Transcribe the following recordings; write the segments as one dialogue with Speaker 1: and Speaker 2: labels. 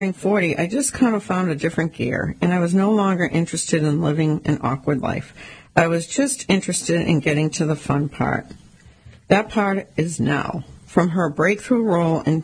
Speaker 1: Turning 40, I just kind of found a different gear, and I was no longer interested in living an awkward life. I was just interested in getting to the fun part. That part is now. From her breakthrough role in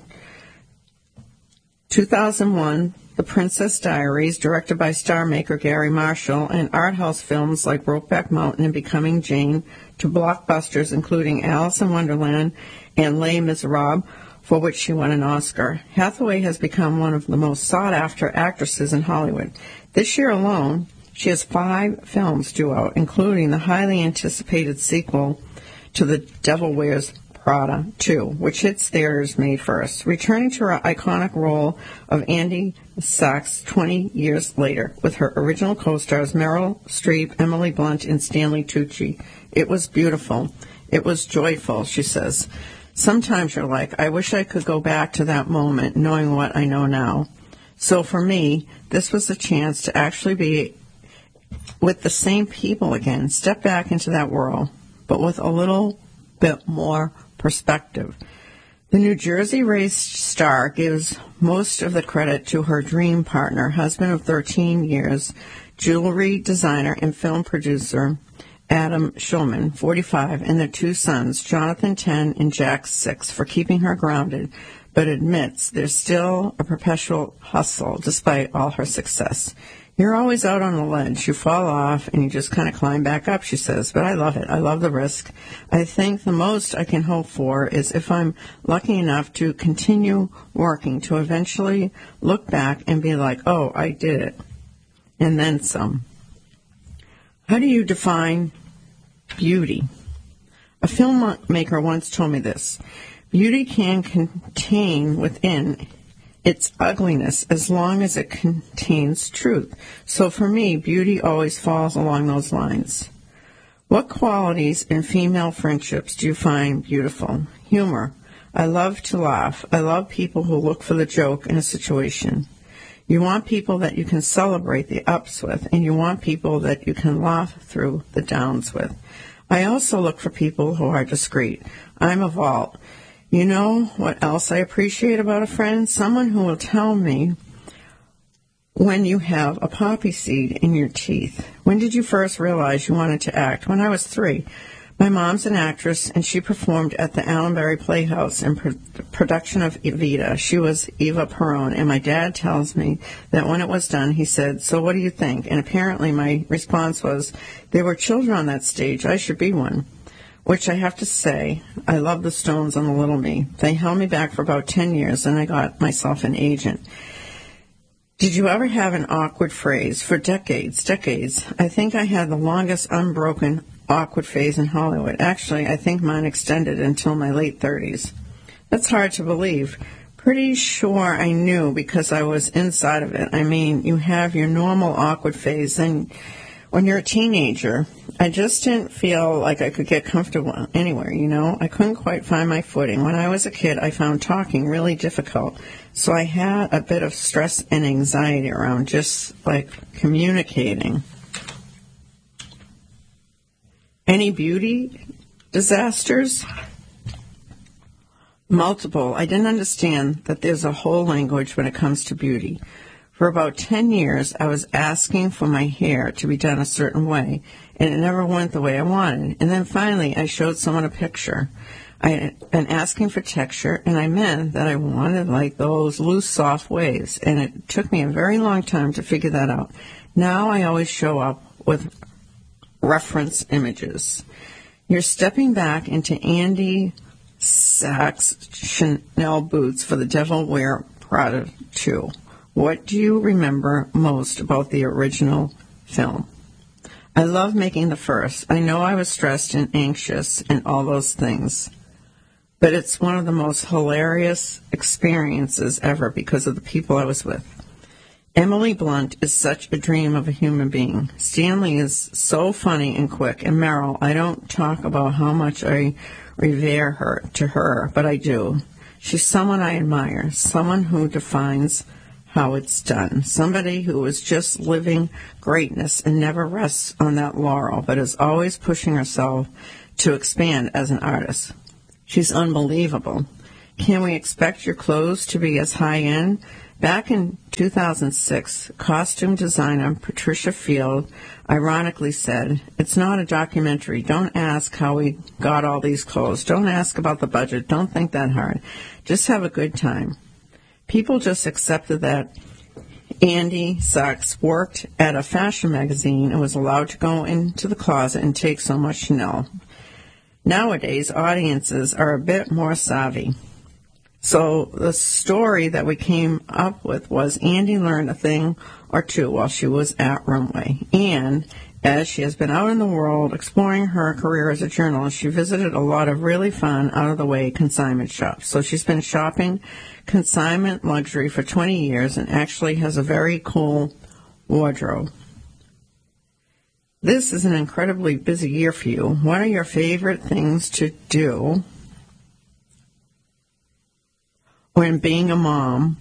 Speaker 1: 2001, The Princess Diaries, directed by star maker Gary Marshall, and art house films like Brokeback Mountain and Becoming Jane, to blockbusters including Alice in Wonderland and Les Miserables, for which she won an Oscar. Hathaway has become one of the most sought-after actresses in Hollywood. This year alone, she has 5 films due out, including the highly anticipated sequel to The Devil Wears Prada 2, which hits theaters May 1st, returning to her iconic role of Andy Sachs 20 years later, with her original co-stars Meryl Streep, Emily Blunt, and Stanley Tucci. It was beautiful. It was joyful, she says. Sometimes you're like, I wish I could go back to that moment knowing what I know now. So for me, this was a chance to actually be with the same people again, step back into that world, but with a little bit more perspective. The New Jersey race star gives most of the credit to her dream partner, husband of 13 years, jewelry designer and film producer Adam Schulman, 45, and their 2 sons, Jonathan, 10, and Jack, 6, for keeping her grounded, but admits there's still a perpetual hustle despite all her success. You're always out on the ledge. You fall off and you just kind of climb back up, she says, but I love it. I love the risk. I think the most I can hope for is if I'm lucky enough to continue working to eventually look back and be like, oh, I did it, and then some. How do you define beauty? A filmmaker once told me this. Beauty can contain within its ugliness as long as it contains truth. So for me, beauty always falls along those lines. What qualities in female friendships do you find beautiful? Humor. I love to laugh. I love people who look for the joke in a situation. You want people that you can celebrate the ups with, and you want people that you can laugh through the downs with. I also look for people who are discreet. I'm a vault. You know what else I appreciate about a friend? Someone who will tell me when you have a poppy seed in your teeth. When did you first realize you wanted to act? When I was 3. My mom's an actress, and she performed at the Allenbury Playhouse in production of Evita. She was Eva Peron, and my dad tells me that when it was done, he said, so what do you think? And apparently my response was, there were children on that stage. I should be one. Which I have to say, I love the Stones and the Little Me. They held me back for about 10 years, and I got myself an agent. Did you ever have an awkward phrase? For decades. I think I had the longest unbroken awkward phase in Hollywood. Actually, I think mine extended until my late 30s. That's hard to believe. Pretty sure I knew because I was inside of it. I mean, you have your normal awkward phase, and when you're a teenager, I just didn't feel like I could get comfortable anywhere, you know? I couldn't quite find my footing. When I was a kid, I found talking really difficult. So I had a bit of stress and anxiety around just, like, communicating. Any beauty disasters? Multiple. I didn't understand that there's a whole language when it comes to beauty. For about 10 years, I was asking for my hair to be done a certain way, and it never went the way I wanted. And then finally, I showed someone a picture. I had been asking for texture, and I meant that I wanted like those loose, soft waves, and it took me a very long time to figure that out. Now I always show up with reference images. You're stepping back into Andy Sachs Chanel boots for The Devil Wears Prada 2. What do you remember most about the original film? I love making the first. I know I was stressed and anxious and all those things, but it's one of the most hilarious experiences ever because of the people I was with. Emily Blunt is such a dream of a human being. Stanley is so funny and quick. And Meryl, I don't talk about how much I revere her, but I do. She's someone I admire, someone who defines how it's done, somebody who is just living greatness and never rests on that laurel, but is always pushing herself to expand as an artist. She's unbelievable. Can we expect your clothes to be as high-end? Back in 2006, costume designer Patricia Field ironically said, "It's not a documentary. Don't ask how we got all these clothes. Don't ask about the budget. Don't think that hard. Just have a good time." People just accepted that Andy Sachs worked at a fashion magazine and was allowed to go into the closet and take so much Chanel. Nowadays, audiences are a bit more savvy. So the story that we came up with was Andy learned a thing or two while she was at Runway. And as she has been out in the world exploring her career as a journalist, she visited a lot of really fun, out-of-the-way consignment shops. So she's been shopping consignment luxury for 20 years and actually has a very cool wardrobe. This is an incredibly busy year for you. What are your favorite things to do when being a mom?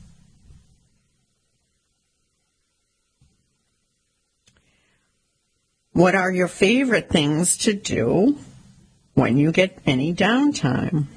Speaker 1: What are your favorite things to do when you get any downtime?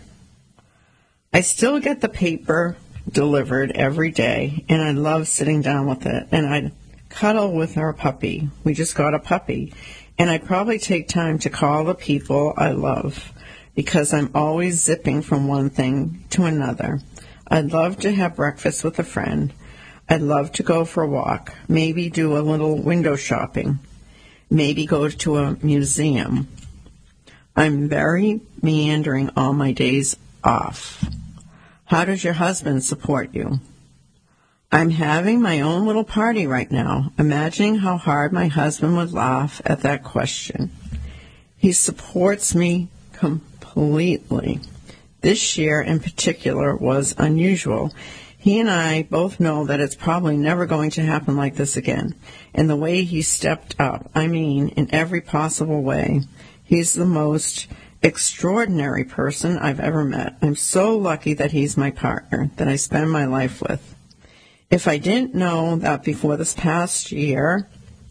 Speaker 1: I still get the paper delivered every day, and I love sitting down with it, and I cuddle with our puppy. We just got a puppy, and I probably take time to call the people I love because I'm always zipping from one thing to another. I'd love to have breakfast with a friend. I'd love to go for a walk, maybe do a little window shopping, maybe go to a museum. I'm very meandering all my days off. How does your husband support you? I'm having my own little party right now, imagining how hard my husband would laugh at that question. He supports me completely. This year in particular was unusual. He and I both know that it's probably never going to happen like this again. And the way he stepped up, I mean, in every possible way, he's the most extraordinary person I've ever met. I'm so lucky that he's my partner, that I spend my life with. If I didn't know that before this past year,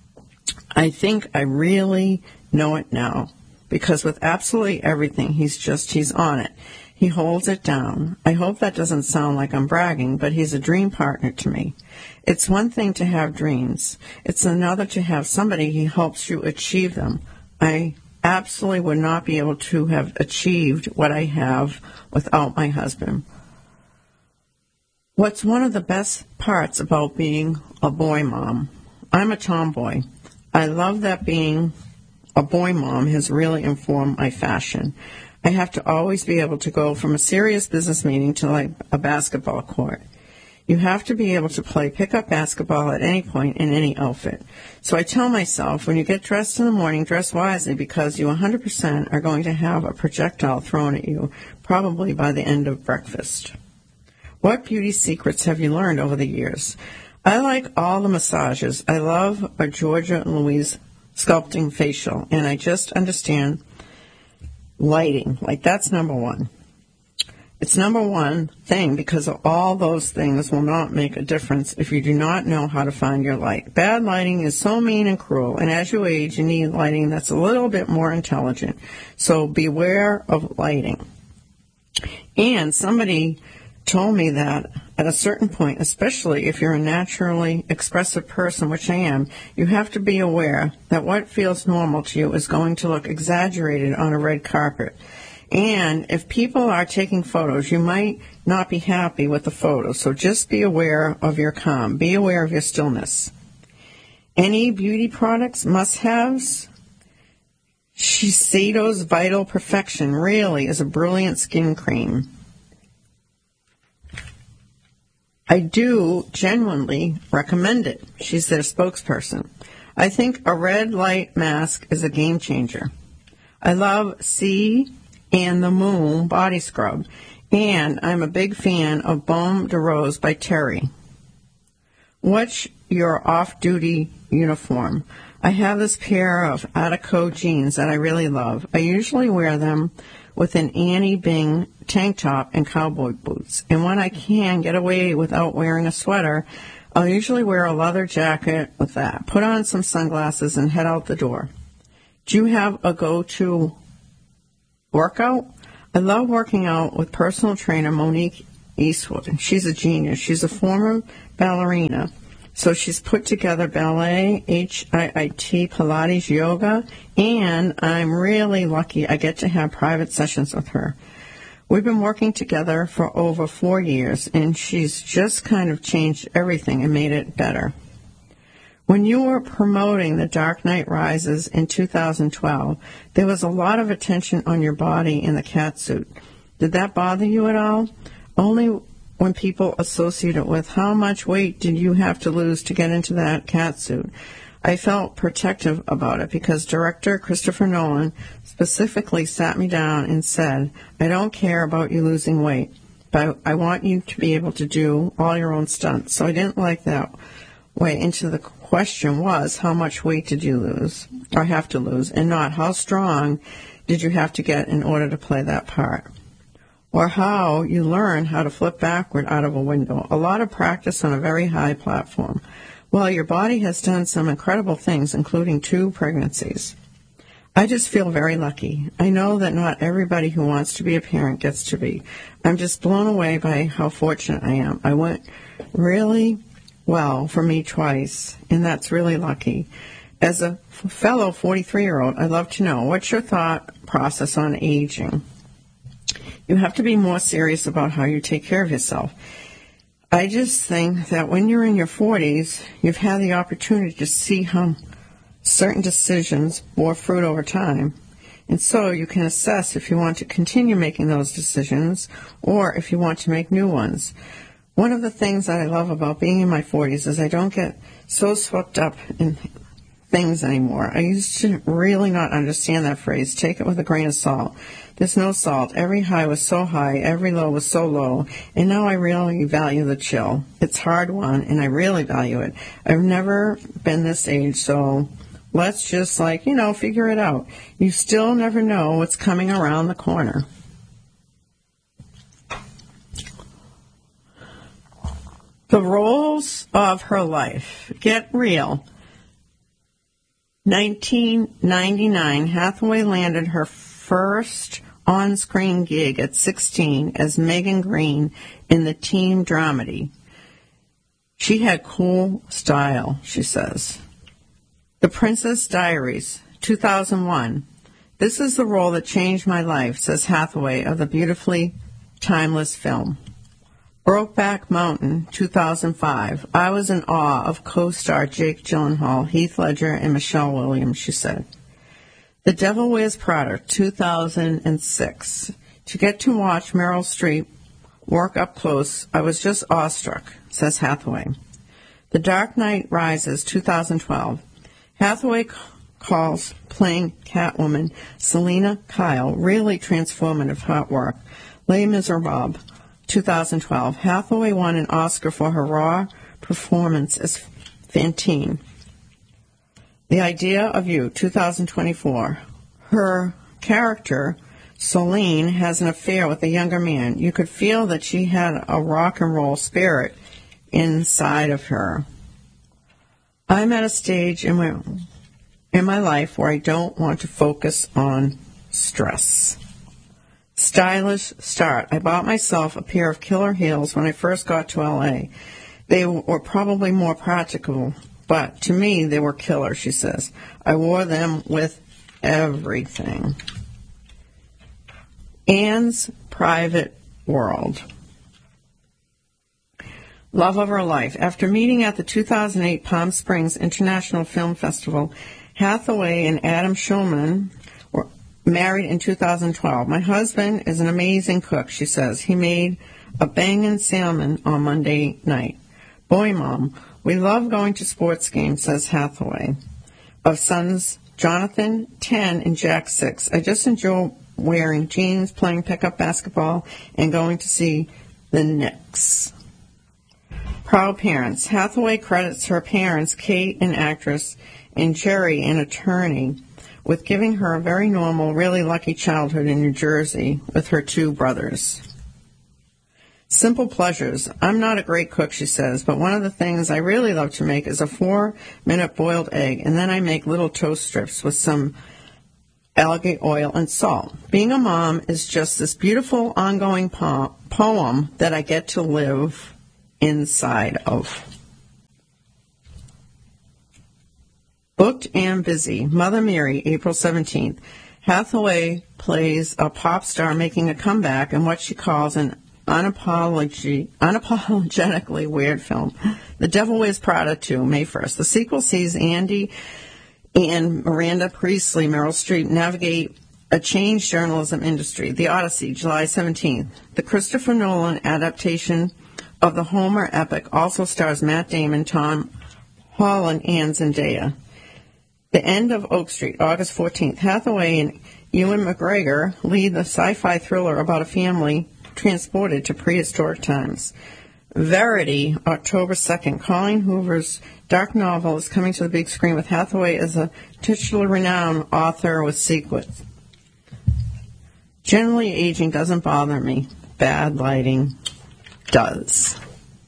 Speaker 1: I think I really know it now. Because with absolutely everything, he's on it. He holds it down. I hope that doesn't sound like I'm bragging, but he's a dream partner to me. It's one thing to have dreams. It's another to have somebody who helps you achieve them. I absolutely would not be able to have achieved what I have without my husband. What's one of the best parts about being a boy mom? I'm a tomboy. I love that being a boy mom has really informed my fashion. I have to always be able to go from a serious business meeting to like a basketball court. You have to be able to play pickup basketball at any point in any outfit. So I tell myself, when you get dressed in the morning, dress wisely because you 100% are going to have a projectile thrown at you, probably by the end of breakfast. What beauty secrets have you learned over the years? I like all the massages. I love a Georgia and Louise sculpting facial, and I just understand lighting. Like, that's number one. It's number one thing because of all those things will not make a difference if you do not know how to find your light. Bad lighting is so mean and cruel, and as you age, you need lighting that's a little bit more intelligent. So beware of lighting. And somebody told me that at a certain point, especially if you're a naturally expressive person, which I am, you have to be aware that what feels normal to you is going to look exaggerated on a red carpet. And if people are taking photos, you might not be happy with the photo. So just be aware of your calm. Be aware of your stillness. Any beauty products, must-haves? Shiseido's Vital Perfection really is a brilliant skin cream. I do genuinely recommend it. She's their spokesperson. I think a red light mask is a game changer. I love Sea and the Moon body scrub, and I'm a big fan of Baume de Rose by Terry. What's your off-duty uniform? I have this pair of Attico jeans that I really love. I usually wear them with an Annie Bing tank top and cowboy boots. And when I can get away without wearing a sweater, I'll usually wear a leather jacket with that, put on some sunglasses, and head out the door. Do you have a go-to workout? I love working out with personal trainer Monique Eastwood. She's a genius. She's a former ballerina. So she's put together ballet, HIIT, Pilates, yoga, and I'm really lucky I get to have private sessions with her. We've been working together for over 4 years, and she's just kind of changed everything and made it better. When you were promoting The Dark Knight Rises in 2012, there was a lot of attention on your body in the catsuit. Did that bother you at all? Only when people associate it with how much weight did you have to lose to get into that catsuit. I felt protective about it because director Christopher Nolan specifically sat me down and said, I don't care about you losing weight, but I want you to be able to do all your own stunts. So I didn't like that way into the question was, how much weight did you lose or have to lose, and not how strong did you have to get in order to play that part, or how you learn how to flip backward out of a window. A lot of practice on a very high platform. Well, your body has done some incredible things, including 2 pregnancies. I just feel very lucky. I know that not everybody who wants to be a parent gets to be. I'm just blown away by how fortunate I am. I went really well for me twice, and that's really lucky. As a fellow 43-year-old, I'd love to know, what's your thought process on aging? You have to be more serious about how you take care of yourself. I just think that when you're in your 40s, you've had the opportunity to see how certain decisions bore fruit over time. And so you can assess if you want to continue making those decisions or if you want to make new ones. One of the things that I love about being in my 40s is I don't get so swept up in things anymore. I used to really not understand that phrase. Take it with a grain of salt. There's no salt. Every high was so high, every low was so low, and now I really value the chill. It's hard won, and I really value it. I've never been this age, so let's just, figure it out. You still never know what's coming around the corner. The roles of her life. Get real. 1999, Hathaway landed her first on-screen gig at 16 as Megan Greene in the teen dramedy. She had cool style, she says. The Princess Diaries, 2001. This is the role that changed my life, says Hathaway of the beautifully timeless film. Brokeback Mountain, 2005. I was in awe of co-star Jake Gyllenhaal, Heath Ledger, and Michelle Williams, she said. The Devil Wears Prada, 2006. To get to watch Meryl Streep work up close, I was just awestruck, says Hathaway. The Dark Knight Rises, 2012. Hathaway calls playing Catwoman Selina Kyle really transformative hot work. Les Miserables, 2012. Hathaway won an Oscar for her raw performance as Fantine. The Idea of You, 2024. Her character, Celine, has an affair with a younger man. You could feel that she had a rock and roll spirit inside of her. I'm at a stage in my life where I don't want to focus on stress. Stylish start. I bought myself a pair of killer heels when I first got to L.A. They were probably more practical, but to me they were killer, she says. I wore them with everything. Anne's private world. Love of her life. After meeting at the 2008 Palm Springs International Film Festival, Hathaway and Adam Schulman were married in 2012. My husband is an amazing cook, she says. He made a bangin' salmon on Monday night. Boy, Mom, we love going to sports games, says Hathaway. Of sons Jonathan, 10, and Jack, 6. I just enjoy wearing jeans, playing pickup basketball, and going to see the Knicks. Proud parents. Hathaway credits her parents, Kate, an actress, and Jerry, an attorney, with giving her a very normal, really lucky childhood in New Jersey with her 2 brothers. Simple pleasures. I'm not a great cook, she says, but one of the things I really love to make is a 4-minute boiled egg, and then I make little toast strips with some algae oil, and salt. Being a mom is just this beautiful ongoing poem that I get to live inside of. Booked and busy. Mother Mary, April 17th. Hathaway plays a pop star making a comeback in what she calls an unapologetically weird film. The Devil Wears Prada 2, May 1st. The sequel sees Andy and Miranda Priestley, Meryl Streep, navigate a changed journalism industry. The Odyssey, July 17th. The Christopher Nolan adaptation of the Homer epic also stars Matt Damon, Tom Holland, and Zendaya. The End of Oak Street, August 14th. Hathaway and Ewan McGregor lead the sci-fi thriller about a family transported to prehistoric times. Verity, October 2nd. Colleen Hoover's dark novel is coming to the big screen with Hathaway as a titular renowned author with secrets. Generally, aging doesn't bother me. Bad lighting does.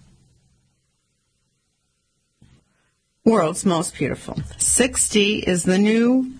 Speaker 1: World's Most Beautiful. 60 is the new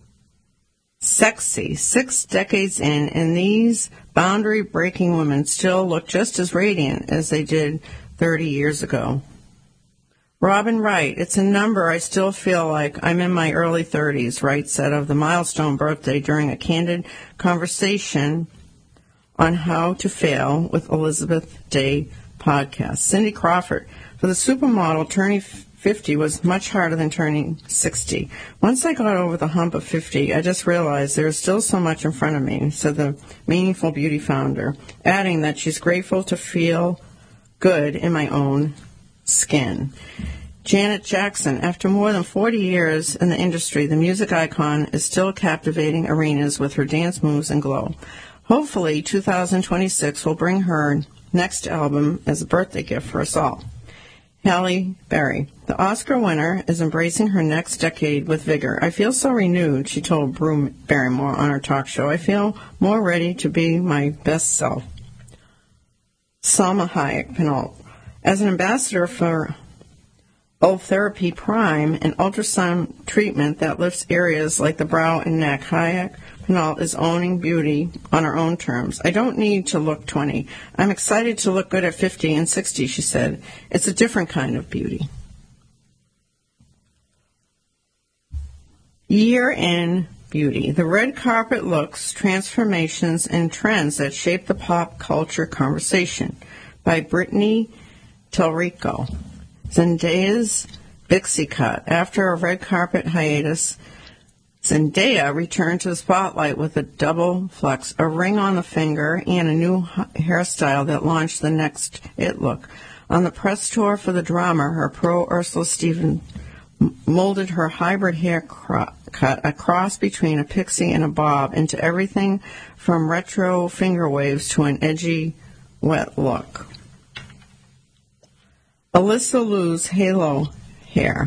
Speaker 1: sexy. 6 decades in, and these boundary-breaking women still look just as radiant as they did 30 years ago. Robin Wright, it's a number I still feel like I'm in my early 30s, Wright said of the milestone birthday during a candid conversation on How to Fail with Elizabeth Day podcast. Cindy Crawford, for the supermodel, turning 50 was much harder than turning 60. Once I got over the hump of 50, I just realized there is still so much in front of me, said the Meaningful Beauty founder, adding that she's grateful to feel good in my own skin. Janet Jackson, after more than 40 years in the industry, the music icon is still captivating arenas with her dance moves and glow. Hopefully, 2026 will bring her next album as a birthday gift for us all. Halle Berry, the Oscar winner, is embracing her next decade with vigor. I feel so renewed, she told Drew Barrymore on her talk show. I feel more ready to be my best self. Salma Hayek, Penalt. As an ambassador for Ultherapy Prime, an ultrasound treatment that lifts areas like the brow and neck, Hayek Penalt is owning beauty on her own terms. I don't need to look 20. I'm excited to look good at 50 and 60, she said. It's a different kind of beauty. Year in beauty. The red carpet looks, transformations, and trends that shape the pop culture conversation by Brittany Telrico. Zendaya's Bixie cut. After a red carpet hiatus, Zendaya returned to the spotlight with a double flex, a ring on the finger, and a new hairstyle that launched the next It look. On the press tour for the drama, her pro Ursula Stevens molded her hybrid haircut, a cross between a pixie and a bob, into everything from retro finger waves to an edgy, wet look. Alyssa Liu's halo hair.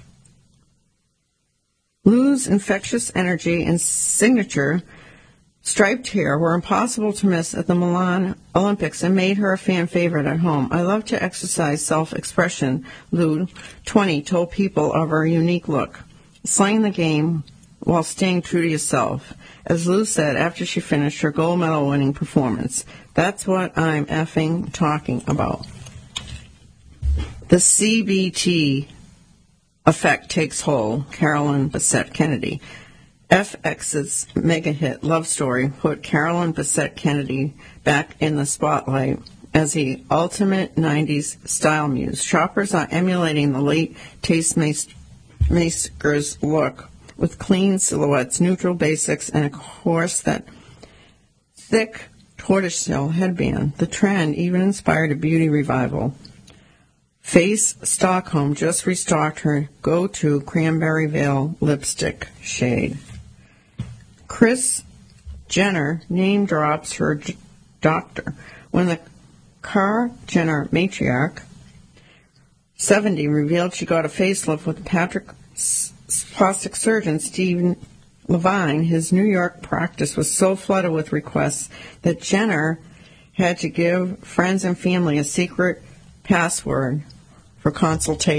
Speaker 1: Liu's infectious energy and signature striped hair were impossible to miss at the Milan Olympics and made her a fan favorite at home. I love to exercise self-expression, Liu, 20, told People of her unique look. Slaying the game while staying true to yourself. As Liu said after she finished her gold medal winning performance, that's what I'm effing talking about. The CBT effect takes hold, Carolyn Bessette Kennedy. FX's mega hit Love Story put Carolyn Bessette Kennedy back in the spotlight as the ultimate 90s style muse. Shoppers are emulating the late Tastemakers look with clean silhouettes, neutral basics, and of course that thick tortoiseshell headband. The trend even inspired a beauty revival. Face Stockholm just restocked her go-to Cranberry Veil lipstick shade. Kris Jenner name drops her doctor. When the Kar Jenner matriarch, 70, revealed she got a facelift with plastic surgeon Steve Levine, his New York practice was so flooded with requests that Jenner had to give friends and family a secret password for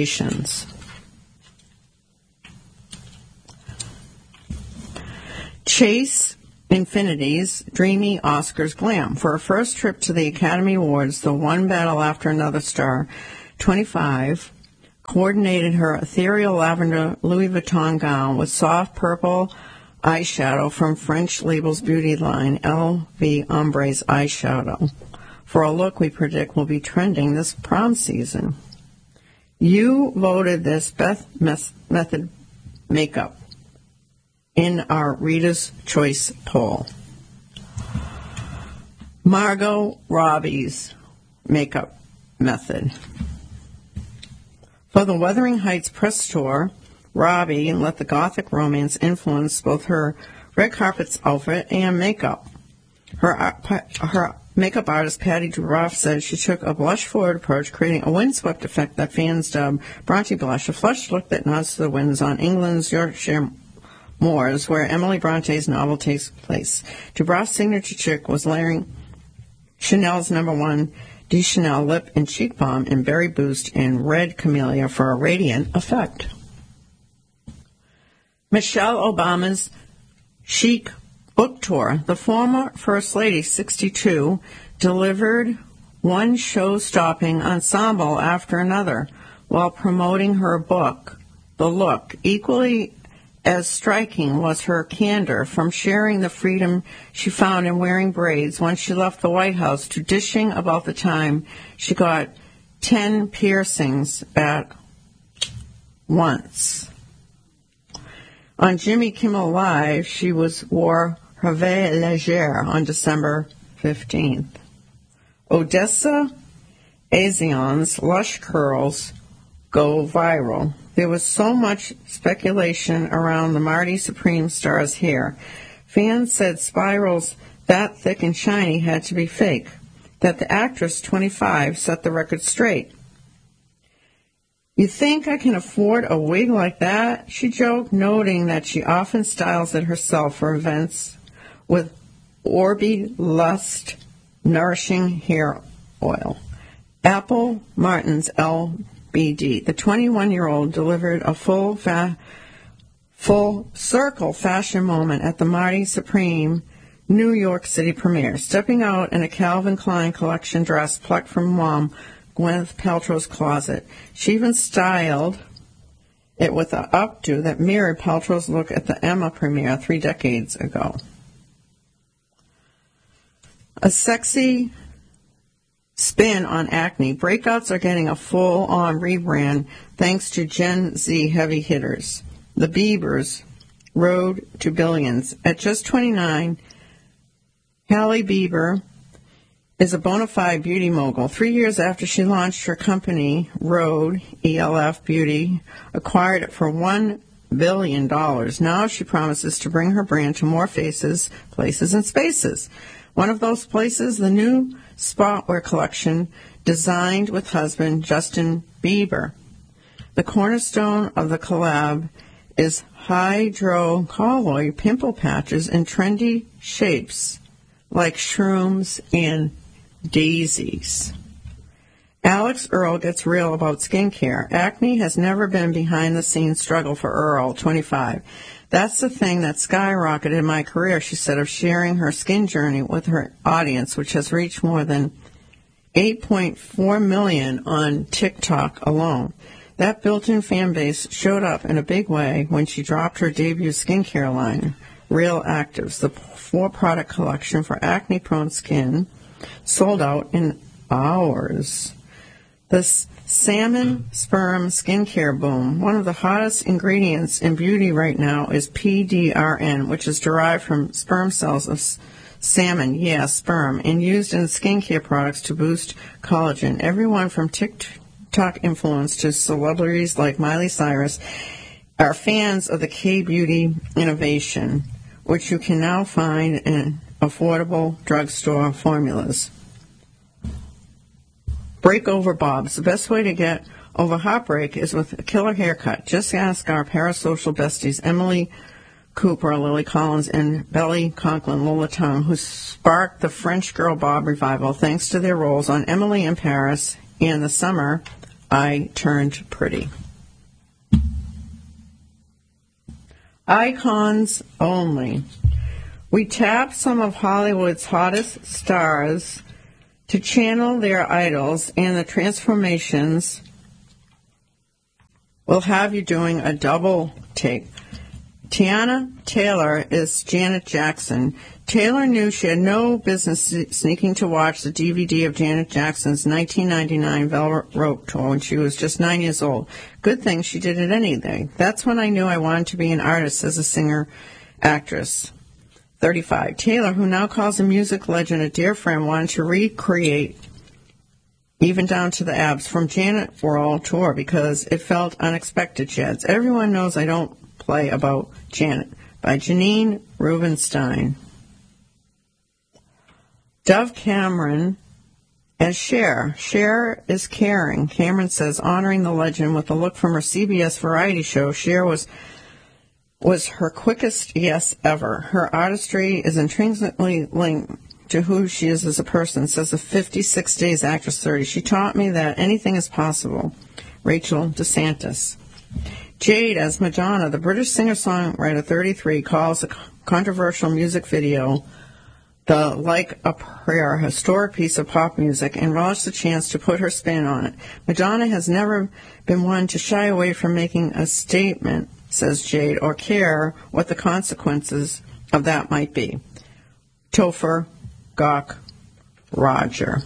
Speaker 1: consultations. Chase Infinity's Dreamy Oscars Glam. For her first trip to the Academy Awards, the One Battle After Another star, 25, coordinated her ethereal lavender Louis Vuitton gown with soft purple eyeshadow from French label's beauty line, LV Ombre's eyeshadow, for a look we predict will be trending this prom season. You voted this Beth Method makeup in our Reader's Choice poll. Margot Robbie's makeup method. For the Wuthering Heights press tour, Robbie let the gothic romance influence both her red carpet's outfit and makeup. Her makeup artist Patty Duroff said she took a blush-forward approach, creating a windswept effect that fans dub Bronte blush, a flushed look that nods to the winds on England's Yorkshire moors, where Emily Bronte's novel takes place. Duroff's signature trick was layering Chanel's No. 1 de Chanel lip and cheek balm in Berry Boost and Red Camellia for a radiant effect. Michelle Obama's chic book tour. The former First Lady, 62, delivered one show-stopping ensemble after another while promoting her book, The Look. Equally as striking was her candor, from sharing the freedom she found in wearing braids once she left the White House to dishing about the time she got 10 piercings at once. On Jimmy Kimmel Live, she wore Hervé Leger on December 15th. Odessa Azion's lush curls go viral. There was so much speculation around the Marty Supreme star's hair. Fans said spirals that thick and shiny had to be fake, that the actress, 25, set the record straight. "You think I can afford a wig like that?" she joked, noting that she often styles it herself for events with Orbi Lust Nourishing Hair Oil. Apple Martin's LBD. The 21-year-old delivered a full circle fashion moment at the Marty Supreme New York City premiere, stepping out in a Calvin Klein collection dress plucked from mom Gwyneth Paltrow's closet. She even styled it with an updo that mirrored Paltrow's look at the Emma premiere 3 decades ago. A sexy spin on acne. Breakouts are getting a full-on rebrand thanks to Gen Z heavy hitters. The Biebers' Road to Billions. At just 29, Hailey Bieber is a bona fide beauty mogul. 3 years after she launched her company, Rhode, ELF Beauty, acquired it for $1 billion. Now she promises to bring her brand to more faces, places, and spaces. One of those places, the new sportswear collection designed with husband Justin Bieber. The cornerstone of the collab is hydrocolloid pimple patches in trendy shapes like shrooms and daisies. Alex Earl gets real about skincare. Acne has never been behind-the-scenes struggle for Earl, 25. "That's the thing that skyrocketed in my career," she said, of sharing her skin journey with her audience, which has reached more than 8.4 million on TikTok alone. That built-in fan base showed up in a big way when she dropped her debut skincare line, Real Actives, the 4-product collection for acne-prone skin, sold out in hours. The salmon sperm skincare boom. One of the hottest ingredients in beauty right now is PDRN, which is derived from sperm cells of salmon, sperm, and used in skincare products to boost collagen. Everyone from TikTok influence to celebrities like Miley Cyrus are fans of the K-Beauty innovation, which you can now find in affordable drugstore formulas. Break over bobs. The best way to get over heartbreak is with a killer haircut. Just ask our parasocial besties Emily Cooper, Lily Collins, and Belly Conklin, Lola Tongue, who sparked the French Girl Bob revival thanks to their roles on Emily in Paris and The Summer I Turned Pretty. Icons only. We tapped some of Hollywood's hottest stars to channel their idols, and the transformations will have you doing a double take. Tiana Taylor is Janet Jackson. Taylor knew she had no business sneaking to watch the DVD of Janet Jackson's 1999 Velvet Rope tour when she was just 9 years old. Good thing she did it anyway. That's when I knew I wanted to be an artist as a singer-actress. 35. Taylor, who now calls a music legend a dear friend, wanted to recreate even down to the abs from Janet World Tour because it felt unexpected, she adds. Everyone knows I don't play about Janet. By Janine Rubenstein. Dove Cameron as Cher. Cher is caring. Cameron says, honoring the legend with a look from her CBS variety show. Cher was her quickest yes ever. Her artistry is intrinsically linked to who she is as a person, says the 56 Days actress 30. She taught me that anything is possible. Rachel DeSantis. Jade as Madonna. The British singer-songwriter 33 calls a controversial music video the Like a Prayer historic piece of pop music and relished the chance to put her spin on it. Madonna has never been one to shy away from making a statement, says Jade, or care what the consequences of that might be. Topher Gok Roger.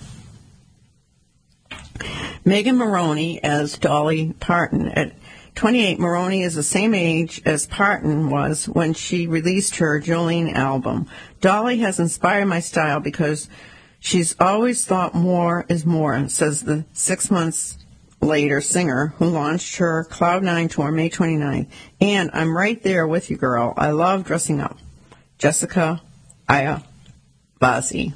Speaker 1: Megan Moroney as Dolly Parton. At 28, Moroney is the same age as Parton was when she released her Jolene album. Dolly has inspired my style because she's always thought more is more, says the 6 months later singer who launched her Cloud 9 tour May 29th. And I'm right there with you, girl. I love dressing up. Jessica Ayabazi.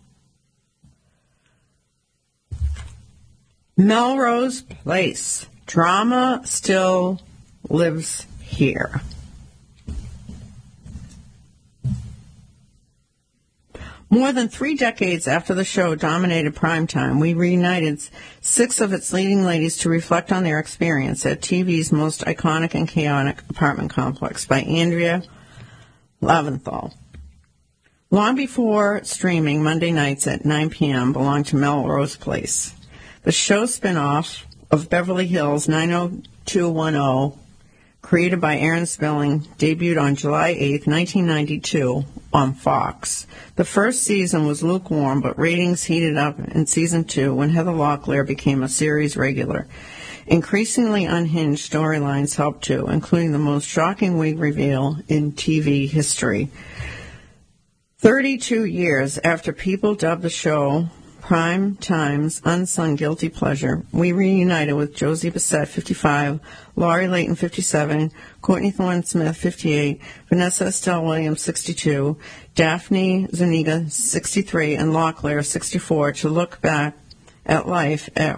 Speaker 1: Melrose Place. Drama still lives here. More than 3 decades after the show dominated primetime, we reunited 6 of its leading ladies to reflect on their experience at TV's most iconic and chaotic apartment complex by Andrea Laventhal. Long before streaming Monday nights at 9 p.m. belonged to Melrose Place. The show spin-off of Beverly Hills 90210, created by Aaron Spelling, debuted on July 8, 1992 on Fox. The first season was lukewarm, but ratings heated up in Season 2 when Heather Locklear became a series regular. Increasingly unhinged storylines helped too, including the most shocking wig reveal in TV history. 32 years after people dubbed the show Prime Time's unsung guilty pleasure, we reunited with Josie Bissett, 55, Laurie Layton, 57, Courtney Thorne-Smith, 58, Vanessa Estelle Williams, 62, Daphne Zuniga, 63, and Locklear, 64, to look back at life at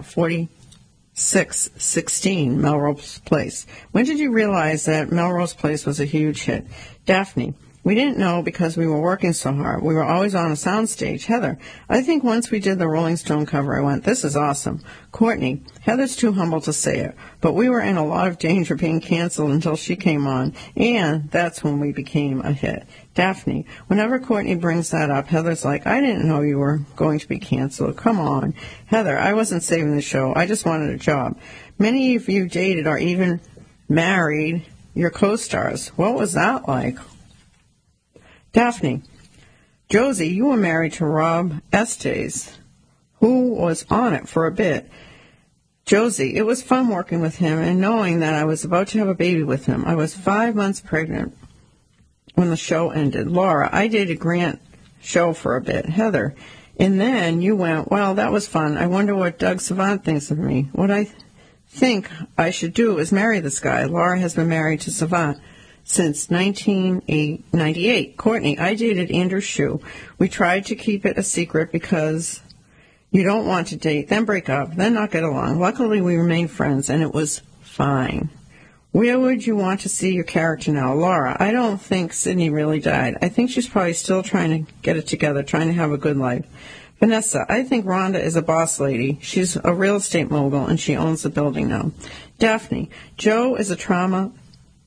Speaker 1: 4616 Melrose Place. When did you realize that Melrose Place was a huge hit? Daphne: we didn't know because we were working so hard. We were always on a soundstage. Heather: I think once we did the Rolling Stone cover, I went, this is awesome. Courtney: Heather's too humble to say it, but we were in a lot of danger being canceled until she came on, and that's when we became a hit. Daphne: whenever Courtney brings that up, Heather's like, I didn't know you were going to be canceled. Come on. Heather: I wasn't saving the show. I just wanted a job. Many of you dated or even married your co-stars. What was that like? Daphne: Josie, you were married to Rob Estes, who was on it for a bit. Josie: it was fun working with him and knowing that I was about to have a baby with him. I was 5 months pregnant when the show ended. Laura: I dated Grant Show for a bit. Heather: and then you went, well, that was fun. I wonder what Doug Savant thinks of me. What I think I should do is marry this guy. Laura has been married to Savant since 1998. Courtney: I dated Andrew Shue. We tried to keep it a secret because you don't want to date, then break up, then not get along. Luckily, we remained friends, and it was fine. Where would you want to see your character now? Laura: I don't think Sydney really died. I think she's probably still trying to get it together, trying to have a good life. Vanessa: I think Rhonda is a boss lady. She's a real estate mogul, and she owns the building now. Daphne: Joe is a trauma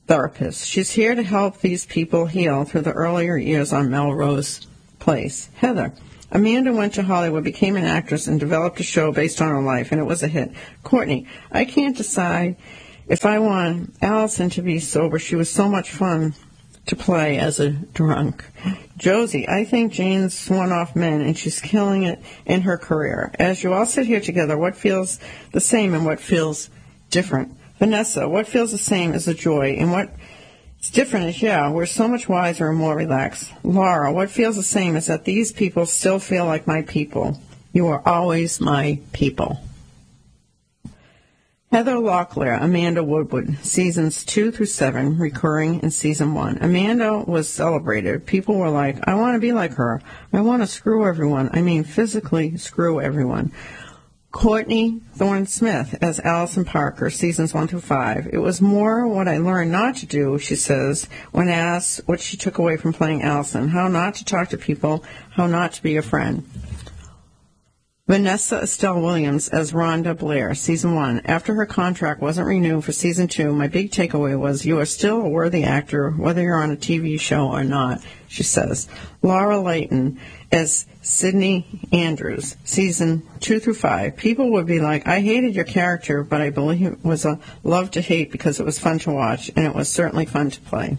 Speaker 1: therapist. She's here to help these people heal through the earlier years on Melrose Place. Heather. Amanda went to Hollywood, became an actress, and developed a show based on her life, and it was a hit. Courtney. I can't decide if I want Allison to be sober. She was so much fun to play as a drunk. Josie. I think Jane's one-off men, and she's killing it in her career. As you all sit here together, what feels the same and what feels different? Vanessa. What feels the same is the joy, and what's different is, we're so much wiser and more relaxed. Laura. What feels the same is that these people still feel like my people. You are always my people. Heather Locklear, Amanda Woodward, seasons 2 through 7, recurring in season 1. Amanda was celebrated. People were like, I want to be like her. I want to screw everyone. I mean, physically screw everyone. Courtney Thorne-Smith as Allison Parker, seasons 1 through 5. It was more what I learned not to do, she says, when asked what she took away from playing Allison, how not to talk to people, how not to be a friend. Vanessa Estelle Williams as Rhonda Blair, season 1. After her contract wasn't renewed for season 2, my big takeaway was you are still a worthy actor, whether you're on a TV show or not, she says. Laura Layton as Sydney Andrews, season 2 through 5. People would be like, I hated your character, but I believe it was a love to hate because it was fun to watch, and it was certainly fun to play.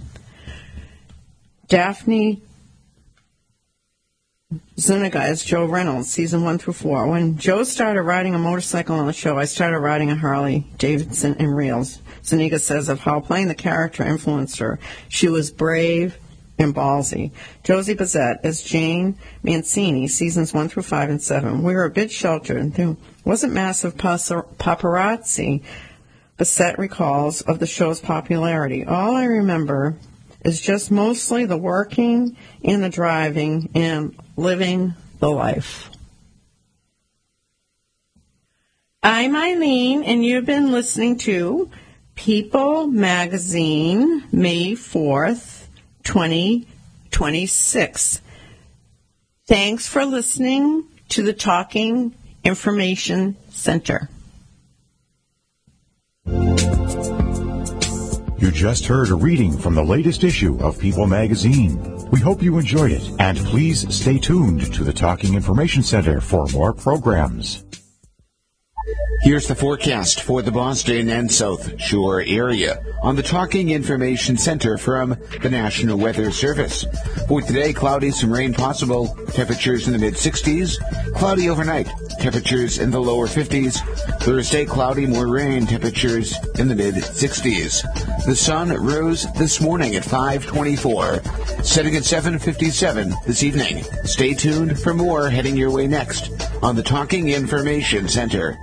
Speaker 1: Daphne Zuniga as Joe Reynolds, season 1 through 4. When Joe started riding a motorcycle on the show, I started riding a Harley Davidson in reels. Zuniga says of how playing the character influenced her. She was brave and ballsy. Josie Bazette as Jane Mancini, seasons 1 through 5 and 7. We were a bit sheltered. There wasn't massive paparazzi, Bazette recalls, of the show's popularity. All I remember is just mostly the working and the driving and living the life. I'm Eileen, and you've been listening to People Magazine, May 4th, 2026. Thanks for listening to the Talking Information Center.
Speaker 2: You just heard a reading from the latest issue of People Magazine. We hope you enjoyed it, and please stay tuned to the Talking Information Center for more programs.
Speaker 3: Here's the forecast for the Boston and South Shore area on the Talking Information Center from the National Weather Service. For today, cloudy, some rain possible, temperatures in the mid-60s. Cloudy overnight, temperatures in the lower 50s. Thursday, cloudy, more rain, temperatures in the mid-60s. The sun rose this morning at 5:24, setting at 7:57 this evening. Stay tuned for more heading your way next on the Talking Information Center.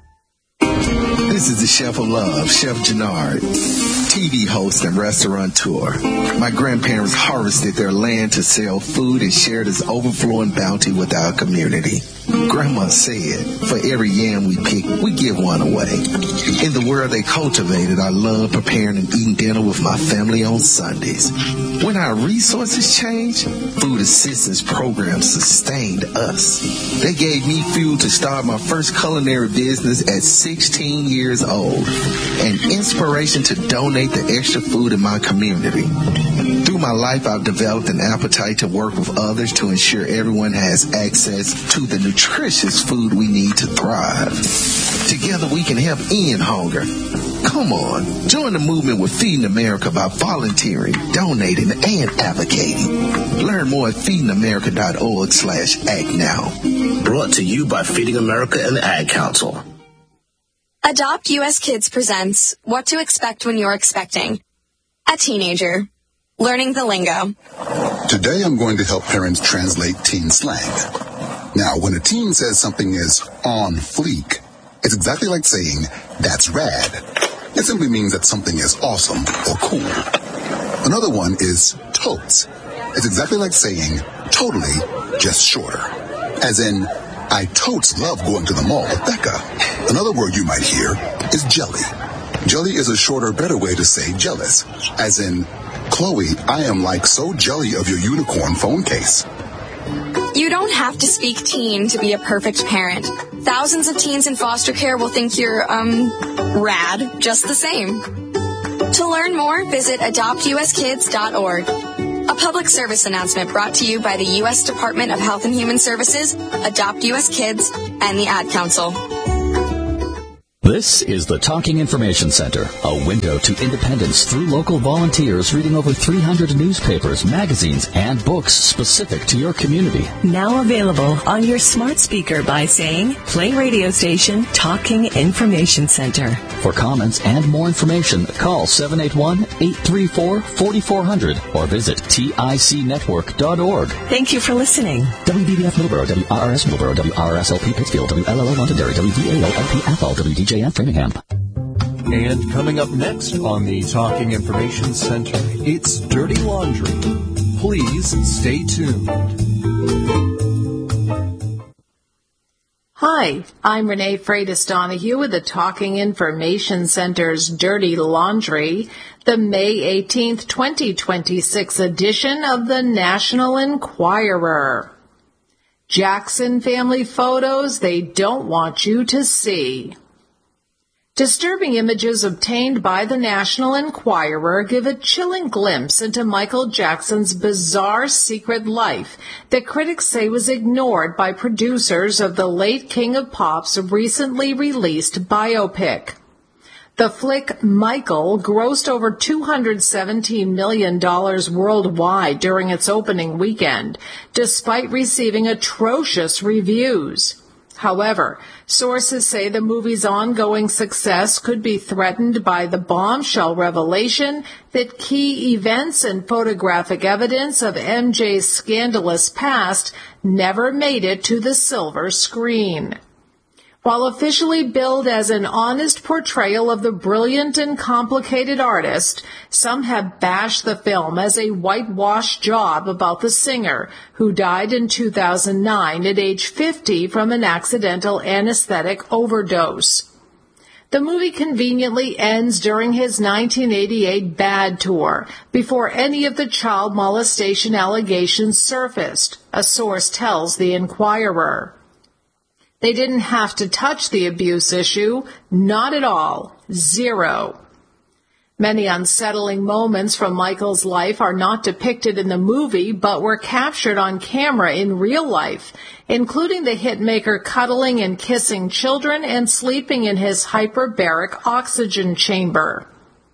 Speaker 4: This is the Chef of Love, Chef Jannard, TV host and restaurateur. My grandparents harvested their land to sell food and shared its overflowing bounty with our community. Grandma said, for every yam we pick, we give one away. In the world they cultivated, I love preparing and eating dinner with my family on Sundays. When our resources changed, food assistance programs sustained us. They gave me fuel to start my first culinary business at 16 years old, and inspiration to donate the extra food in my community. Through my life, I've developed an appetite to work with others to ensure everyone has access to the nutritious food we need to thrive. Together we can help end hunger. Come on, join the movement with Feeding America by volunteering, donating, and advocating. Learn more at feedingamerica.org/act now.
Speaker 5: Brought to you by Feeding America and the Ad Council.
Speaker 6: Adopt US Kids presents What to Expect When You're Expecting. A teenager. Learning the lingo.
Speaker 7: Today I'm going to help parents translate teen slang. Now, when a teen says something is on fleek, it's exactly like saying, that's rad. It simply means that something is awesome or cool. Another one is totes. It's exactly like saying, totally, just shorter. As in, I totes love going to the mall with Becca. Another word you might hear is jelly. Jelly is a shorter, better way to say jealous. As in, Chloe, I am like so jelly of your unicorn phone case.
Speaker 6: You don't have to speak teen to be a perfect parent. Thousands of teens in foster care will think you're, rad, just the same. To learn more, visit adoptuskids.org. A public service announcement brought to you by the U.S. Department of Health and Human Services, Adopt U.S. Kids, and the Ad Council.
Speaker 8: This is the Talking Information Center, a window to independence through local volunteers reading over 300 newspapers, magazines, and books specific to your community.
Speaker 9: Now available on your smart speaker by saying, play radio station Talking Information Center.
Speaker 8: For comments and more information, call 781-834-4400 or visit ticnetwork.org.
Speaker 9: Thank you for listening.
Speaker 8: WBBF Middleborough, WRRS Middleborough, WRSLP Pittsfield, WLLO Londonderry, WVALP Athol, WDJN Framingham.
Speaker 10: And coming up next on the Talking Information Center, it's Dirty Laundry. Please stay tuned.
Speaker 11: Hi, I'm Renee Freitas Donahue with the Talking Information Center's Dirty Laundry, the May 18th, 2026 edition of the National Enquirer. Jackson family photos they don't want you to see. Disturbing images obtained by the National Enquirer give a chilling glimpse into Michael Jackson's bizarre secret life that critics say was ignored by producers of the late King of Pop's recently released biopic. The flick Michael grossed over $217 million worldwide during its opening weekend, despite receiving atrocious reviews. However, sources say the movie's ongoing success could be threatened by the bombshell revelation that key events and photographic evidence of MJ's scandalous past never made it to the silver screen. While officially billed as an honest portrayal of the brilliant and complicated artist, some have bashed the film as a whitewashed job about the singer, who died in 2009 at age 50 from an accidental anesthetic overdose. The movie conveniently ends during his 1988 Bad tour, before any of the child molestation allegations surfaced, a source tells the Enquirer. They didn't have to touch the abuse issue, not at all, zero. Many unsettling moments from Michael's life are not depicted in the movie, but were captured on camera in real life, including the hitmaker cuddling and kissing children and sleeping in his hyperbaric oxygen chamber.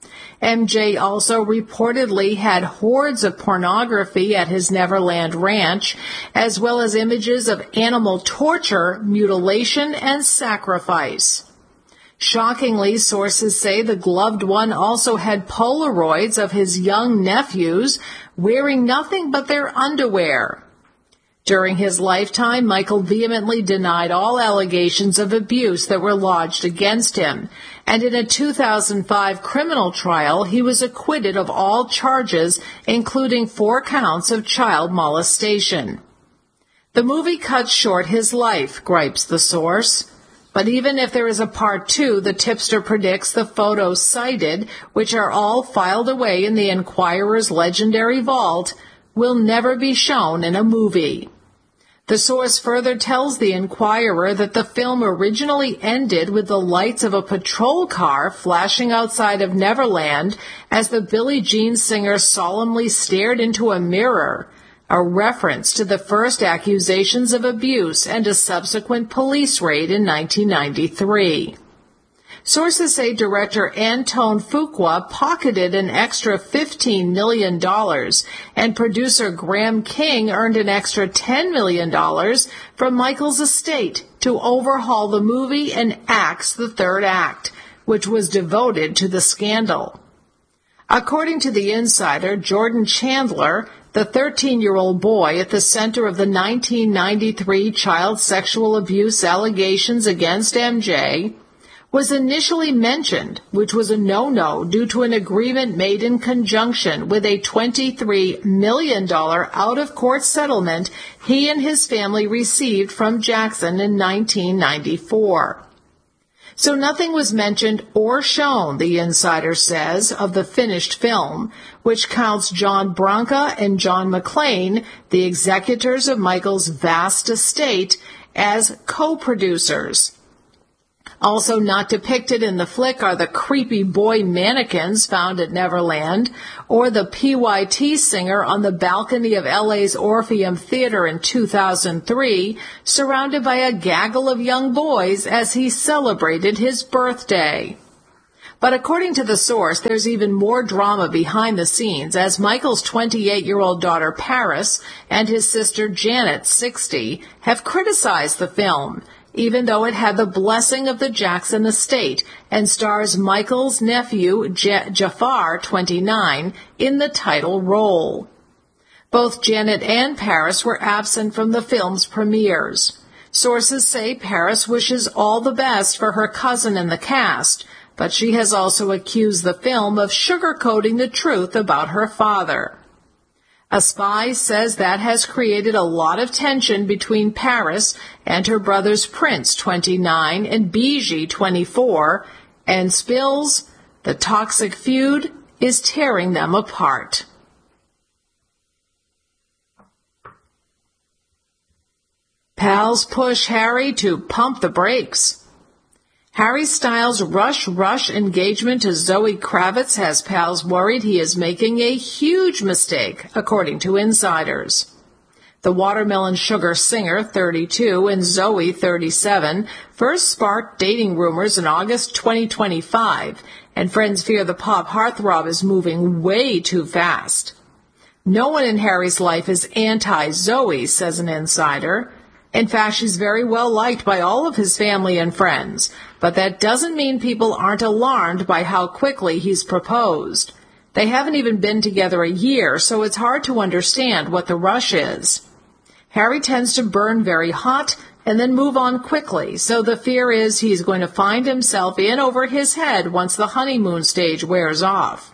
Speaker 11: MJ also reportedly had hordes of pornography at his Neverland Ranch, as well as images of animal torture, mutilation, and sacrifice. Shockingly, sources say the gloved one also had Polaroids of his young nephews wearing nothing but their underwear. During his lifetime, Michael vehemently denied all allegations of abuse that were lodged against him, and in a 2005 criminal trial, he was acquitted of all charges, including 4 counts of child molestation. The movie cuts short his life, gripes the source. But even if there is a part 2, the tipster predicts the photos cited, which are all filed away in the Enquirer's legendary vault, will never be shown in a movie. The source further tells the Enquirer that the film originally ended with the lights of a patrol car flashing outside of Neverland as the Billie Jean singer solemnly stared into a mirror, a reference to the first accusations of abuse and a subsequent police raid in 1993. Sources say director Antone Fuqua pocketed an extra $15 million, and producer Graham King earned an extra $10 million from Michael's estate to overhaul the movie and axe the third act, which was devoted to the scandal. According to the Insider, Jordan Chandler, the 13-year-old boy at the center of the 1993 child sexual abuse allegations against MJ, was initially mentioned, which was a no-no due to an agreement made in conjunction with a $23 million out-of-court settlement he and his family received from Jackson in 1994. So nothing was mentioned or shown, the Insider says, of the finished film, which counts John Branca and John McClane, the executors of Michael's vast estate, as co-producers. Also not depicted in the flick are the creepy boy mannequins found at Neverland, or the PYT singer on the balcony of LA's Orpheum Theater in 2003, surrounded by a gaggle of young boys as he celebrated his birthday. But according to the source, there's even more drama behind the scenes, as Michael's 28-year-old daughter Paris and his sister Janet, 60, have criticized the film, even though it had the blessing of the Jackson estate and stars Michael's nephew, Jafar, 29, in the title role. Both Janet and Paris were absent from the film's premieres. Sources say Paris wishes all the best for her cousin in the cast, but she has also accused the film of sugarcoating the truth about her father. A spy says that has created a lot of tension between Paris and her brothers Prince, 29, and Bijou, 24, and spills the toxic feud is tearing them apart. Pals push Harry to pump the brakes. Harry Styles' rush engagement to Zoe Kravitz has pals worried he is making a huge mistake, according to insiders. The Watermelon Sugar singer, 32, and Zoe, 37, first sparked dating rumors in August 2025, and friends fear the pop heartthrob is moving way too fast. No one in Harry's life is anti-Zoe, says an insider. In fact, she's very well liked by all of his family and friends, but that doesn't mean people aren't alarmed by how quickly he's proposed. They haven't even been together a year, so it's hard to understand what the rush is. Harry tends to burn very hot and then move on quickly, so the fear is he's going to find himself in over his head once the honeymoon stage wears off.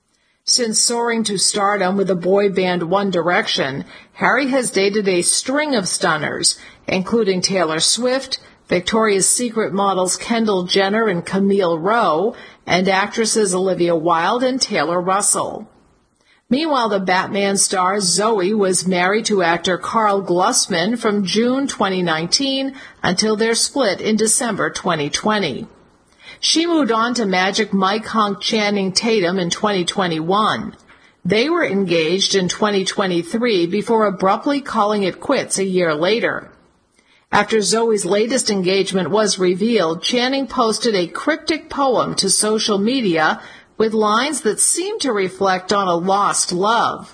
Speaker 11: Since soaring to stardom with the boy band One Direction, Harry has dated a string of stunners, including Taylor Swift, Victoria's Secret models Kendall Jenner and Camille Rowe, and actresses Olivia Wilde and Taylor Russell. Meanwhile, the Batman star Zoe was married to actor Carl Glusman from June 2019 until their split in December 2020. She moved on to Magic Mike Hunk Channing Tatum in 2021. They were engaged in 2023 before abruptly calling it quits a year later. After Zoe's latest engagement was revealed, Channing posted a cryptic poem to social media with lines that seem to reflect on a lost love.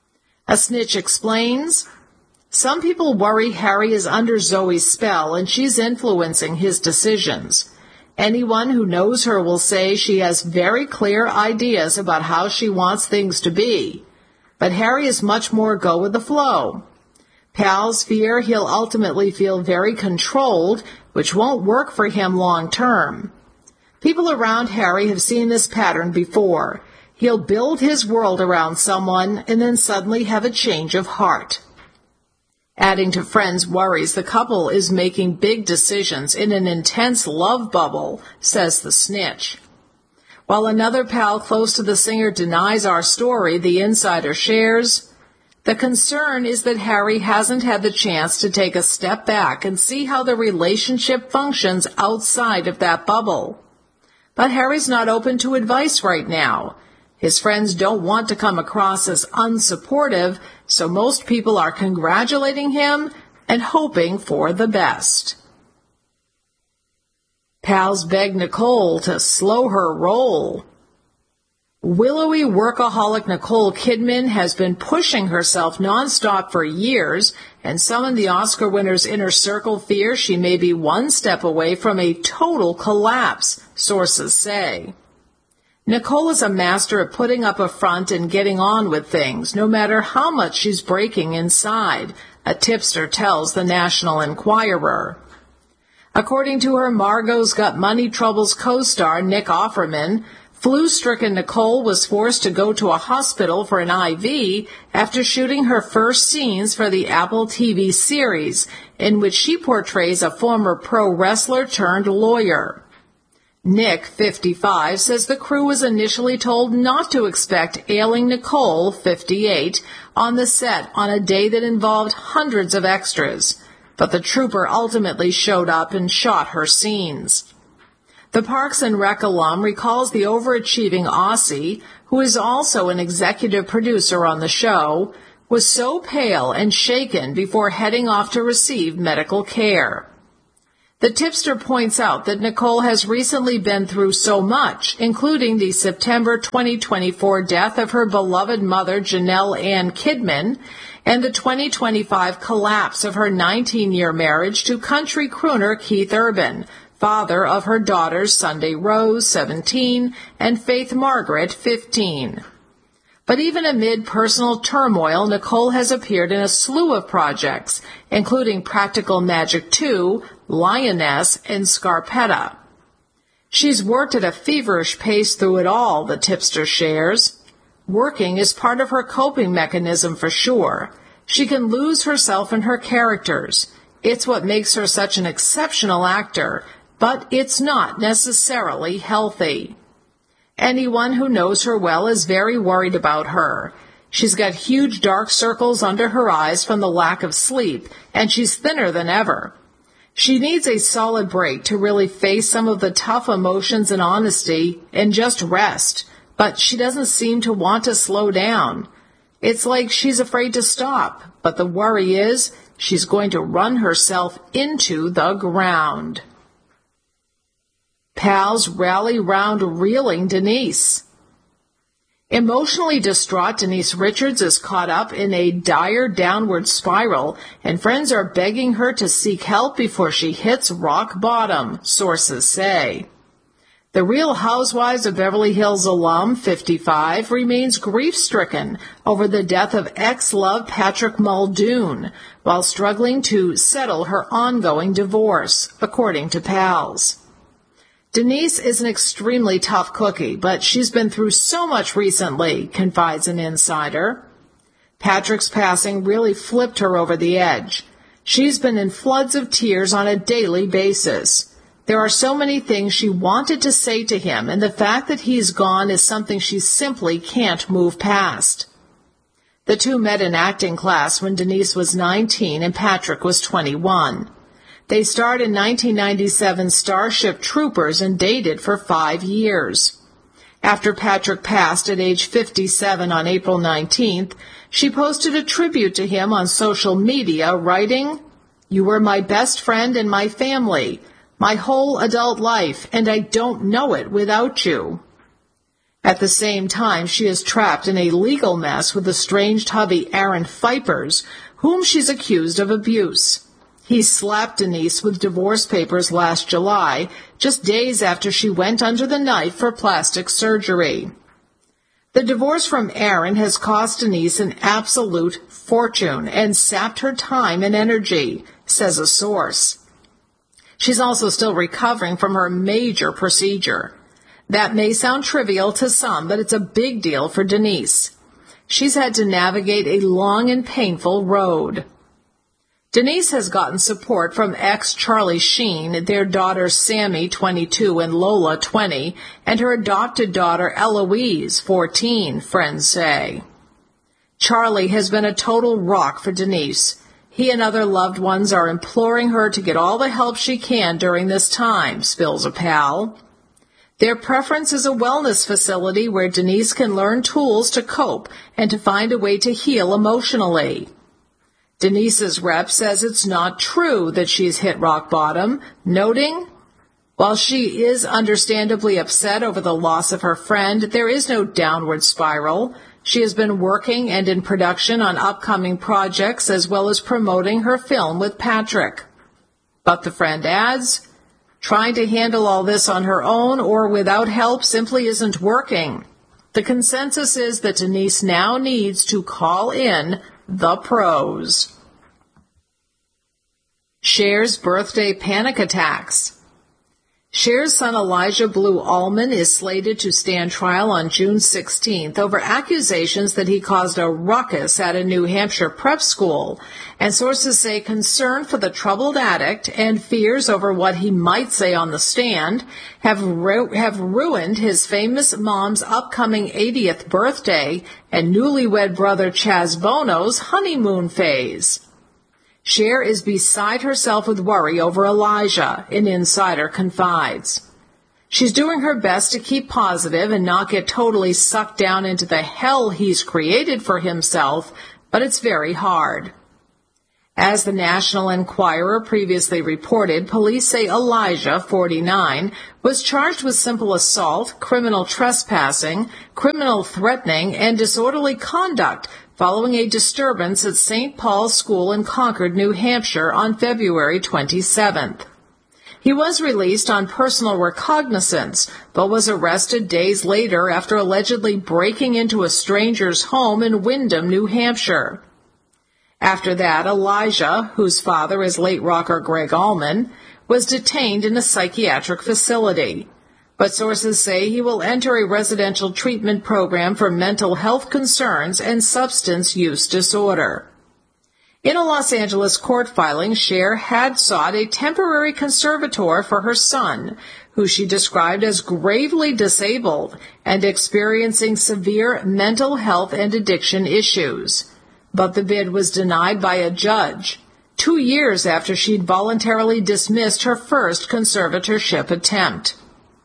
Speaker 11: A snitch explains, "Some people worry Harry is under Zoe's spell and she's influencing his decisions. Anyone who knows her will say she has very clear ideas about how she wants things to be. But Harry is much more go with the flow. Pals fear he'll ultimately feel very controlled, which won't work for him long term. People around Harry have seen this pattern before. He'll build his world around someone and then suddenly have a change of heart." Adding to friends' worries, the couple is making big decisions in an intense love bubble, says the snitch. While another pal close to the singer denies our story, the insider shares, "The concern is that Harry hasn't had the chance to take a step back and see how the relationship functions outside of that bubble. But Harry's not open to advice right now. His friends don't want to come across as unsupportive, so most people are congratulating him and hoping for the best." Pals beg Nicole to slow her roll. Willowy workaholic Nicole Kidman has been pushing herself nonstop for years, and some in the Oscar winner's inner circle fear she may be one step away from a total collapse, sources say. Nicole is a master at putting up a front and getting on with things, no matter how much she's breaking inside, a tipster tells the National Enquirer. According to her Margot's Got Money Troubles co-star Nick Offerman, flu-stricken Nicole was forced to go to a hospital for an IV after shooting her first scenes for the Apple TV series, in which she portrays a former pro wrestler turned lawyer. Nick, 55, says the crew was initially told not to expect ailing Nicole, 58, on the set on a day that involved hundreds of extras, but the trooper ultimately showed up and shot her scenes. The Parks and Rec alum recalls the overachieving Aussie, who is also an executive producer on the show, was so pale and shaken before heading off to receive medical care. The tipster points out that Nicole has recently been through so much, including the September 2024 death of her beloved mother, Janelle Ann Kidman, and the 2025 collapse of her 19-year marriage to country crooner Keith Urban, father of her daughters Sunday Rose, 17, and Faith Margaret, 15. But even amid personal turmoil, Nicole has appeared in a slew of projects, including Practical Magic 2, Lioness, and Scarpetta. She's worked at a feverish pace through it all, the tipster shares. Working is part of her coping mechanism for sure. She can lose herself in her characters. It's what makes her such an exceptional actor, but it's not necessarily healthy. Anyone who knows her well is very worried about her. She's got huge dark circles under her eyes from the lack of sleep, and she's thinner than ever. She needs a solid break to really face some of the tough emotions and honesty and just rest, but she doesn't seem to want to slow down. It's like she's afraid to stop, but the worry is she's going to run herself into the ground. Pals rally round reeling Denise. Emotionally distraught Denise Richards is caught up in a dire downward spiral, and friends are begging her to seek help before she hits rock bottom, sources say. The Real Housewives of Beverly Hills alum, 55, remains grief-stricken over the death of ex-love Patrick Muldoon, while struggling to settle her ongoing divorce, according to pals. Denise is an extremely tough cookie, but she's been through so much recently, confides an insider. Patrick's passing really flipped her over the edge. She's been in floods of tears on a daily basis. There are so many things she wanted to say to him, and the fact that he's gone is something she simply can't move past. The two met in acting class when Denise was 19 and Patrick was 21. They starred in 1997's Starship Troopers and dated for 5 years. After Patrick passed at age 57 on April 19th, she posted a tribute to him on social media, writing, "You were my best friend and my family, my whole adult life, and I don't know it without you." At the same time, she is trapped in a legal mess with estranged hubby Aaron Fipers, whom she's accused of abuse. He slapped Denise with divorce papers last July, just days after she went under the knife for plastic surgery. The divorce from Aaron has cost Denise an absolute fortune and sapped her time and energy, says a source. She's also still recovering from her major procedure. That may sound trivial to some, but it's a big deal for Denise. She's had to navigate a long and painful road. Denise has gotten support from ex-Charlie Sheen, their daughters Sammy, 22, and Lola, 20, and her adopted daughter Eloise, 14, friends say. Charlie has been a total rock for Denise. He and other loved ones are imploring her to get all the help she can during this time, spills a pal. Their preference is a wellness facility where Denise can learn tools to cope and to find a way to heal emotionally. Denise's rep says it's not true that she's hit rock bottom, noting, while she is understandably upset over the loss of her friend, there is no downward spiral. She has been working and in production on upcoming projects as well as promoting her film with Patrick. But the friend adds, trying to handle all this on her own or without help simply isn't working. The consensus is that Denise now needs to call in the pros. Cher's birthday panic attacks. Cher's son Elijah Blue Allman is slated to stand trial on June 16th over accusations that he caused a ruckus at a New Hampshire prep school, and sources say concern for the troubled addict and fears over what he might say on the stand have ruined his famous mom's upcoming 80th birthday and newlywed brother Chaz Bono's honeymoon phase. Cher is beside herself with worry over Elijah, an insider confides. She's doing her best to keep positive and not get totally sucked down into the hell he's created for himself, but it's very hard. As the National Enquirer previously reported, police say Elijah, 49, was charged with simple assault, criminal trespassing, criminal threatening, and disorderly conduct following a disturbance at St. Paul's School in Concord, New Hampshire on February 27th. He was released on personal recognizance, but was arrested days later after allegedly breaking into a stranger's home in Windham, New Hampshire. After that, Elijah, whose father is late rocker Greg Allman, was detained in a psychiatric facility. But sources say he will enter a residential treatment program for mental health concerns and substance use disorder. In a Los Angeles court filing, Cher had sought a temporary conservator for her son, who she described as gravely disabled and experiencing severe mental health and addiction issues. But the bid was denied by a judge, 2 years after she'd voluntarily dismissed her first conservatorship attempt.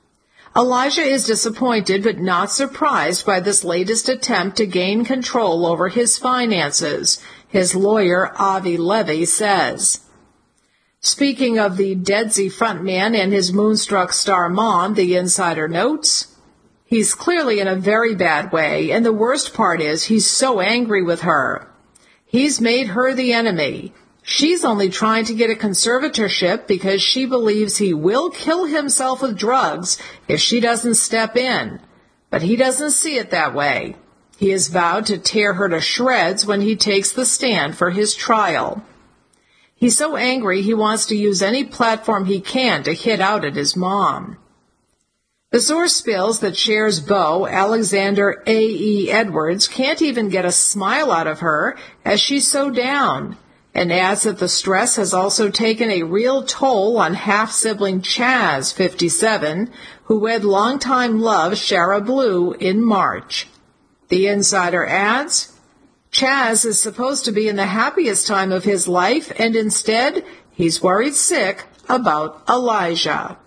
Speaker 11: Elijah is disappointed but not surprised by this latest attempt to gain control over his finances, his lawyer Avi Levy says. Speaking of the Deadsy frontman and his Moonstruck star mom, the insider notes, he's clearly in a very bad way, and the worst part is he's so angry with her. He's made her the enemy. She's only trying to get a conservatorship because she believes he will kill himself with drugs if she doesn't step in. But he doesn't see it that way. He has vowed to tear her to shreds when he takes the stand for his trial. He's so angry he wants to use any platform he can to hit out at his mom. The source spills that Cher's beau, Alexander A.E. Edwards, can't even get a smile out of her as she's so down, and adds that the stress has also taken a real toll on half-sibling Chaz, 57, who wed longtime love Shara Blue in March. The insider adds, Chaz is supposed to be in the happiest time of his life, and instead, he's worried sick about Elijah.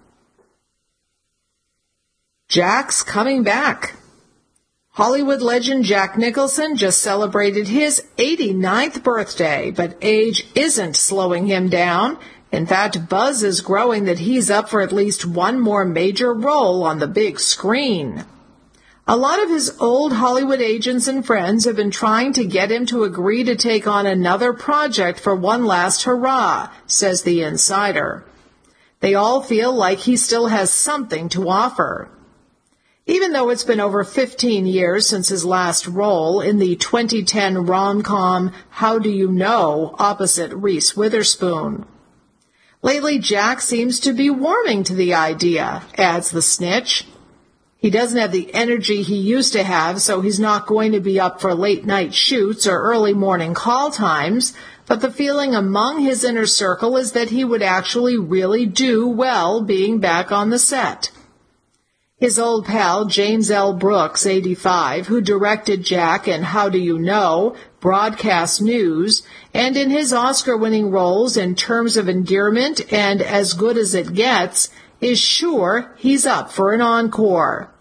Speaker 11: Jack's coming back. Hollywood legend Jack Nicholson just celebrated his 89th birthday, but age isn't slowing him down. In fact, buzz is growing that he's up for at least one more major role on the big screen. A lot of his old Hollywood agents and friends have been trying to get him to agree to take on another project for one last hurrah, says the insider. They all feel like he still has something to offer. Even though it's been over 15 years since his last role in the 2010 rom-com How Do You Know opposite Reese Witherspoon. Lately, Jack seems to be warming to the idea, adds the snitch. He doesn't have the energy he used to have, so he's not going to be up for late-night shoots or early morning call times, but the feeling among his inner circle is that he would actually really do well being back on the set. His old pal, James L. Brooks, 85, who directed Jack in How Do You Know, Broadcast News, and in his Oscar-winning roles in Terms of Endearment and As Good as It Gets, is sure he's up for an encore.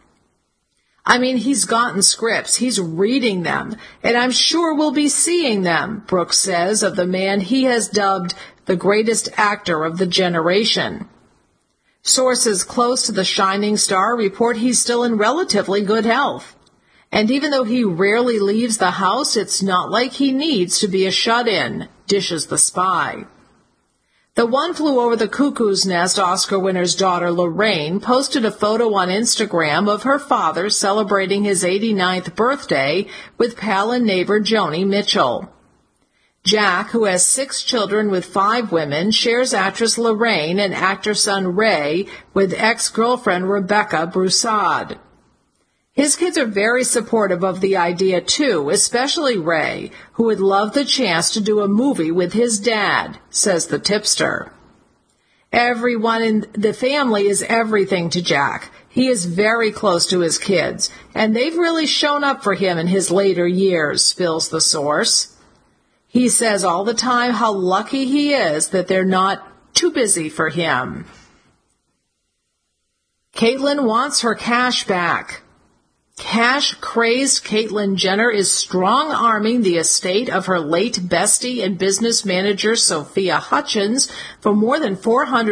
Speaker 11: I mean, he's gotten scripts, he's reading them, and I'm sure we'll be seeing them, Brooks says of the man he has dubbed the greatest actor of the generation. Sources close to the shining star report he's still in relatively good health. And even though he rarely leaves the house, it's not like he needs to be a shut-in, dishes the Spy. The One Flew Over the Cuckoo's Nest Oscar winner's daughter, Lorraine, posted a photo on Instagram of her father celebrating his 89th birthday with pal and neighbor Joni Mitchell. Jack, who has 6 children with 5 women, shares actress Lorraine and actor son Ray with ex-girlfriend Rebecca Broussard. His kids are very supportive of the idea, too, especially Ray, who would love the chance to do a movie with his dad, says the tipster. Everyone in the family is everything to Jack. He is very close to his kids, and they've really shown up for him in his later years, spills the source. He says all the time how lucky he is that they're not too busy for him. Caitlyn wants her cash back. Cash-crazed Caitlyn Jenner is strong-arming the estate of her late bestie and business manager Sophia Hutchins for more than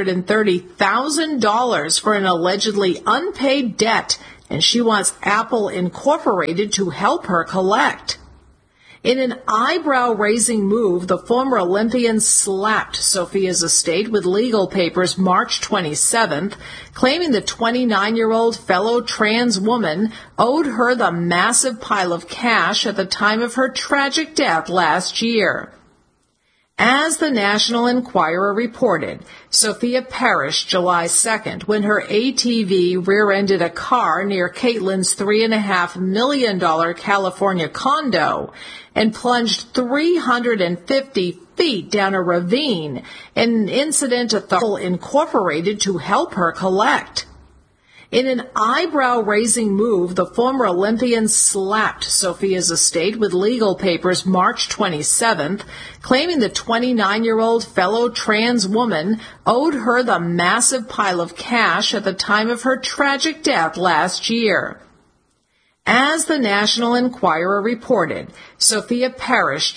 Speaker 11: $430,000 for an allegedly unpaid debt, and she wants Apple Incorporated to help her collect. In an eyebrow-raising move, the former Olympian slapped Sophia's estate with legal papers March 27th, claiming the 29-year-old fellow trans woman owed her the massive pile of cash at the time of her tragic death last year. As the National Enquirer reported, Sophia perished July 2nd when her ATV rear-ended a car near Caitlyn's $3.5 million California condo and plunged 350 feet down a ravine, an incident Apple Incorporated to help her collect. In an eyebrow-raising move, the former Olympian slapped Sophia's estate with legal papers March 27th, claiming the 29-year-old fellow trans woman owed her the massive pile of cash at the time of her tragic death last year. As the National Enquirer reported, Sophia perished